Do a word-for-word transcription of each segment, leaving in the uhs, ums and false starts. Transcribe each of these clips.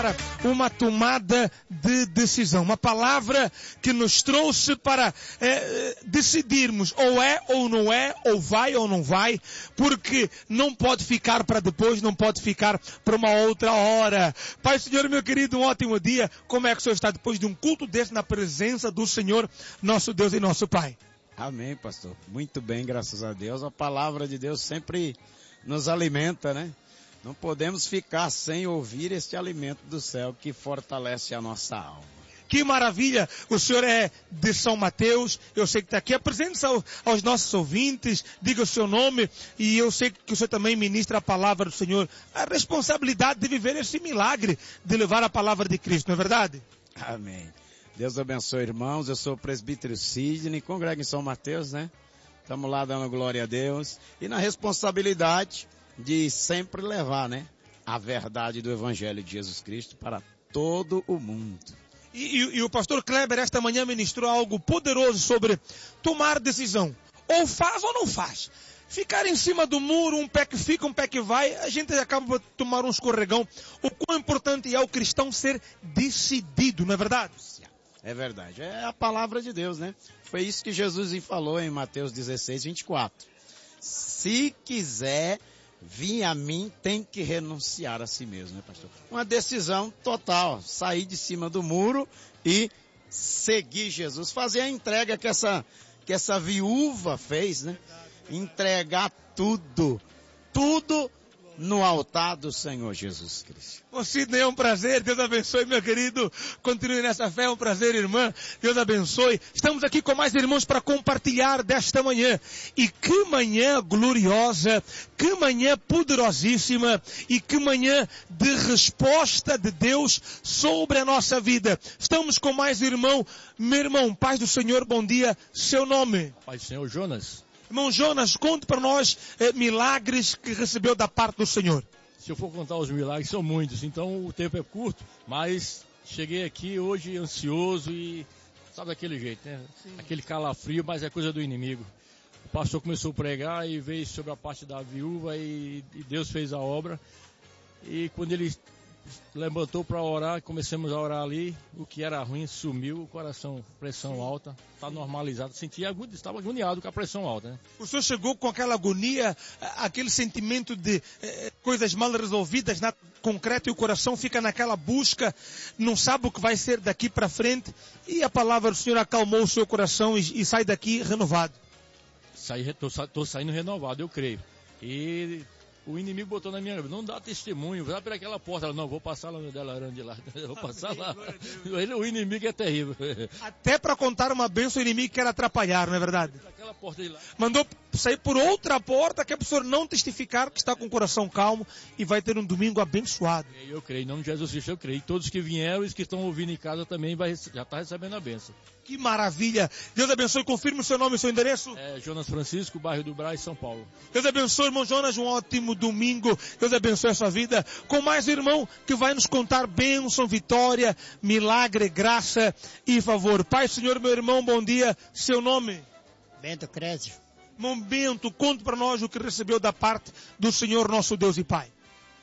uma tomada de decisão, uma palavra que nos trouxe para é, decidirmos ou é ou não é, ou vai ou não vai, porque não pode ficar para depois, não pode ficar para uma outra hora. Pai, Senhor, meu querido, um ótimo dia. Como é que o Senhor está depois de um culto desse na presença do Senhor, nosso Deus e nosso Pai? Amém, pastor. Muito bem, graças a Deus. A palavra de Deus sempre nos alimenta, né? Não podemos ficar sem ouvir este alimento do céu que fortalece a nossa alma. Que maravilha! O senhor é de São Mateus, eu sei que está aqui. Apresente-se ao, aos nossos ouvintes, diga o seu nome, e eu sei que o senhor também ministra a palavra do Senhor. A responsabilidade de viver esse milagre, de levar a palavra de Cristo, não é verdade? Amém. Deus abençoe, irmãos. Eu sou o presbítero Sidney, congrego em São Mateus, né? Estamos lá dando glória a Deus. E na responsabilidade de sempre levar, né, a verdade do Evangelho de Jesus Cristo para todo o mundo. E, e, e o pastor Kleber esta manhã ministrou algo poderoso sobre tomar decisão. Ou faz ou não faz. Ficar em cima do muro, um pé que fica, um pé que vai, a gente acaba por tomar um escorregão. O quão importante é o cristão ser decidido, não é verdade? É verdade. É a palavra de Deus, né? Foi isso que Jesus falou em Mateus dezesseis, vinte e quatro. Se quiser vir a mim, tem que renunciar a si mesmo, né, pastor? Uma decisão total, sair de cima do muro e seguir Jesus, fazer a entrega que essa, que essa viúva fez, né? Entregar tudo, tudo no altar do Senhor Jesus Cristo. Ô Sidney, é um prazer, Deus abençoe, meu querido, continue nessa fé, é um prazer, irmã, Deus abençoe. Estamos aqui com mais irmãos para compartilhar desta manhã, e que manhã gloriosa, que manhã poderosíssima, e que manhã de resposta de Deus sobre a nossa vida. Estamos com mais irmão, meu irmão, paz do Senhor, bom dia, seu nome? Paz do Senhor, Jonas. Irmão Jonas, conte para nós eh, milagres que recebeu da parte do Senhor. Se eu for contar os milagres, são muitos, então o tempo é curto, mas cheguei aqui hoje ansioso e sabe daquele jeito, né? Sim. Aquele calafrio, mas é coisa do inimigo. O pastor começou a pregar e veio sobre a parte da viúva e, e Deus fez a obra. E quando ele levantou para orar, começamos a orar ali, o que era ruim sumiu, o coração, pressão alta, está normalizado, sentia, estava agoniado com a pressão alta, né? O senhor chegou com aquela agonia, aquele sentimento de eh, coisas mal resolvidas, na concreto, e o coração fica naquela busca, não sabe o que vai ser daqui para frente, e a palavra do Senhor acalmou o seu coração e, e sai daqui renovado. Estou saindo renovado, eu creio. E o inimigo botou na minha cabeça, não dá testemunho, vai por aquela porta. Ela, não, vou passar lá no Delarande de lá, vou passar lá. Ele, o inimigo é terrível. Até para contar uma bênção, o inimigo quer atrapalhar, não é verdade? Aquela porta de lá. Mandou sair por outra porta, que é para o senhor não testificar que está com o coração calmo e vai ter um domingo abençoado. Eu creio, em nome de Jesus Cristo, eu creio. Todos que vieram e os que estão ouvindo em casa também vai, já está recebendo a bênção. Que maravilha! Deus abençoe, confirme o seu nome e o seu endereço. É Jonas Francisco, bairro do Brás, São Paulo. Deus abençoe, irmão Jonas, um ótimo domingo. Deus abençoe a sua vida. Com mais um irmão que vai nos contar bênção, vitória, milagre, graça e favor. Pai, Senhor, meu irmão, bom dia. Seu nome? Bento Crédito. Irmão Bento, conte para nós o que recebeu da parte do Senhor, nosso Deus e Pai.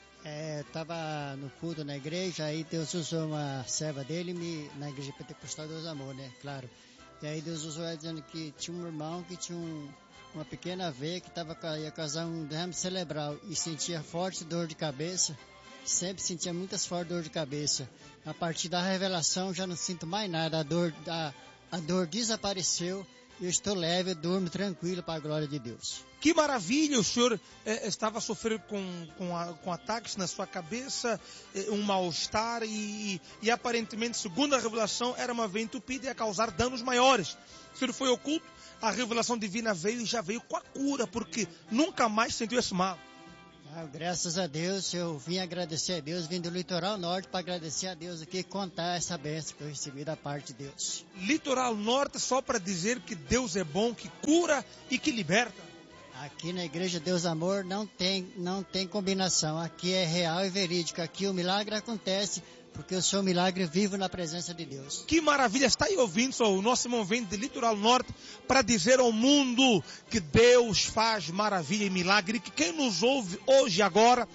É, estava no culto na igreja, aí Deus usou uma serva dele me, na igreja pentecostal Deus Amor, né? Claro. E aí Deus usou ela dizendo que tinha um irmão que tinha um, uma pequena veia que tava, ia causar um derrame cerebral e sentia forte dor de cabeça. Sempre sentia muitas fortes dor de cabeça. A partir da revelação já não sinto mais nada, a dor, a, a dor desapareceu. Eu estou leve, eu durmo tranquilo para a glória de Deus. Que maravilha, o senhor eh, estava sofrendo com, com, a, com ataques na sua cabeça, eh, um mal-estar e, e aparentemente, segundo a revelação, era uma veia entupida e ia causar danos maiores. O senhor foi oculto, a revelação divina veio e já veio com a cura, porque nunca mais sentiu esse mal. Ah, graças a Deus, eu vim agradecer a Deus, vim do Litoral Norte para agradecer a Deus aqui e contar essa bênção que eu recebi da parte de Deus. Litoral Norte só para dizer que Deus é bom, que cura e que liberta. Aqui na Igreja Deus Amor não tem, não tem combinação, aqui é real e verídico, aqui o milagre acontece porque eu sou um milagre vivo na presença de Deus. Que maravilha, está aí ouvindo, só o nosso irmão vem de Litoral Norte para dizer ao mundo que Deus faz maravilha e milagre, e que quem nos ouve hoje e agora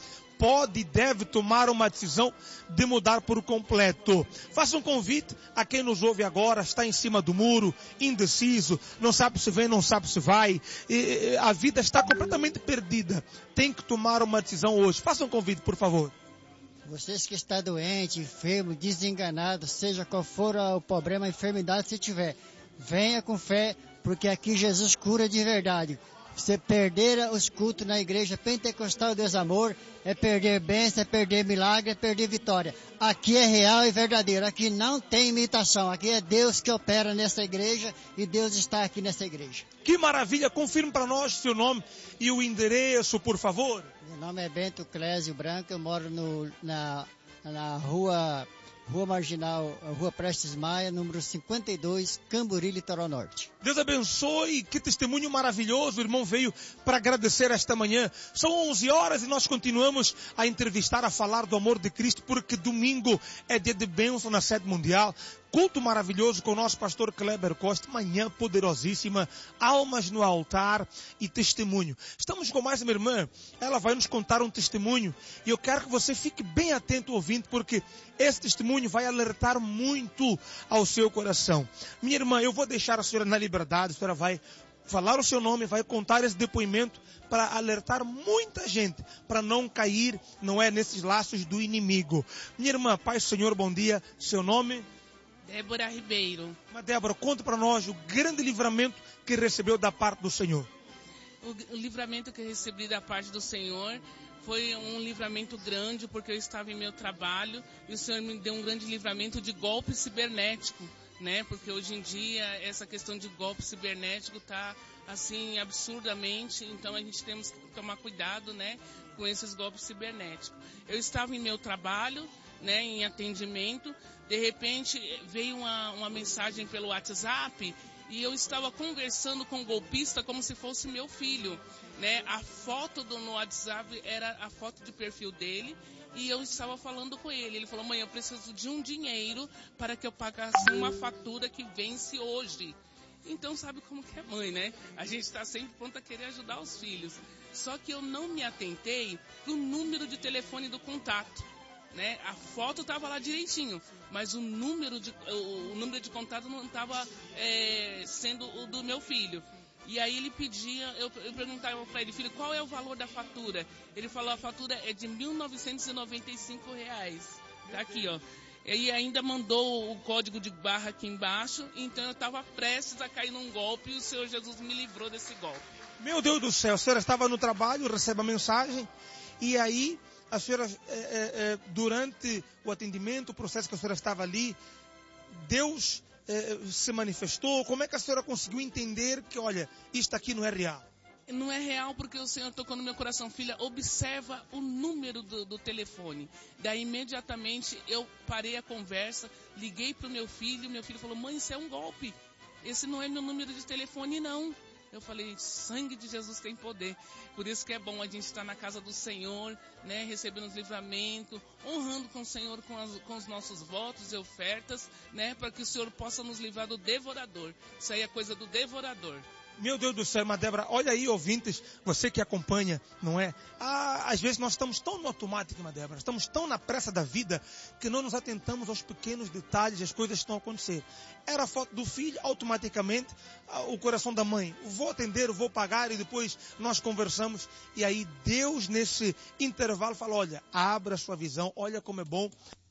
pode e deve tomar uma decisão de mudar por completo. Faça um convite a quem nos ouve agora, está em cima do muro, indeciso, não sabe se vem, não sabe se vai, e a vida está completamente perdida. Tem que tomar uma decisão hoje. Faça um convite, por favor. Vocês que estão doentes, enfermos, desenganados, seja qual for o problema, a enfermidade que tiver, venha com fé, porque aqui Jesus cura de verdade. Você perder os cultos na igreja pentecostal Deus Amor, é perder bênção, é perder milagre, é perder vitória. Aqui é real e verdadeiro, aqui não tem imitação, aqui é Deus que opera nessa igreja e Deus está aqui nessa igreja. Que maravilha, confirme para nós o seu nome e o endereço, por favor. Meu nome é Bento Clésio Branco, eu moro no, na, na rua... Rua Marginal, Rua Prestes Maia, número cinquenta e dois, Camburi, Litoral Norte. Deus abençoe, que testemunho maravilhoso, o irmão veio para agradecer esta manhã. São onze horas e nós continuamos a entrevistar, a falar do amor de Cristo, porque domingo é dia de bênção na sede mundial. Culto maravilhoso com o nosso pastor Kleber Costa, manhã poderosíssima, almas no altar e testemunho. Estamos com mais uma irmã, ela vai nos contar um testemunho e eu quero que você fique bem atento ouvindo, porque esse testemunho vai alertar muito ao seu coração. Minha irmã, eu vou deixar a senhora na liberdade, a senhora vai falar o seu nome, vai contar esse depoimento para alertar muita gente, para não cair, não é, nesses laços do inimigo. Minha irmã, Pai, Senhor, bom dia, seu nome? Débora Ribeiro. Mas Débora, conta para nós o grande livramento que recebeu da parte do Senhor. O, o livramento que eu recebi da parte do Senhor foi um livramento grande, porque eu estava em meu trabalho e o Senhor me deu um grande livramento de golpe cibernético, né? Porque hoje em dia essa questão de golpe cibernético está assim absurdamente, então a gente temos que tomar cuidado, né, com esses golpes cibernéticos. Eu estava em meu trabalho, né, em atendimento, de repente veio uma, uma mensagem pelo WhatsApp e eu estava conversando com o golpista como se fosse meu filho, né? A foto do, no WhatsApp era a foto de perfil dele e eu estava falando com ele. Ele falou: mãe, eu preciso de um dinheiro para que eu pagasse uma fatura que vence hoje. Então sabe como que é mãe, né? A gente está sempre pronto a querer ajudar os filhos. Só que eu não me atentei pro número de telefone do contato. Né? A foto estava lá direitinho, mas o número de, o, o número de contato não estava é, sendo o do meu filho. E aí ele pedia, eu, eu perguntava para ele: filho, qual é o valor da fatura? Ele falou: a fatura é de mil novecentos e noventa e cinco reais. Tá aqui, ó. E ainda mandou o código de barra aqui embaixo, então eu estava prestes a cair num golpe e o Senhor Jesus me livrou desse golpe. Meu Deus do céu, a senhora estava no trabalho, recebe a mensagem e aí a senhora, é, é, durante o atendimento, o processo que a senhora estava ali, Deus é, se manifestou? Como é que a senhora conseguiu entender que, olha, isto aqui não é real? Não é real porque o Senhor tocou no meu coração: filha, observa o número do, do telefone. Daí imediatamente eu parei a conversa, liguei para o meu filho, meu filho falou: mãe, isso é um golpe, esse não é meu número de telefone não. Eu falei: sangue de Jesus tem poder. Por isso que é bom a gente estar na casa do Senhor, né, recebendo os livramentos, honrando com o Senhor com, as, com os nossos votos e ofertas, né, para que o Senhor possa nos livrar do devorador. Isso aí é coisa do devorador. Meu Deus do céu, irmã Débora, olha aí, ouvintes, você que acompanha, não é? Ah, às vezes nós estamos tão no automático, irmã Débora, estamos tão na pressa da vida, que não nos atentamos aos pequenos detalhes, as coisas que estão acontecendo. Era a foto do filho, automaticamente, o coração da mãe: vou atender, vou pagar, e depois nós conversamos. E aí Deus, nesse intervalo, fala: olha, abra a sua visão, olha como é bom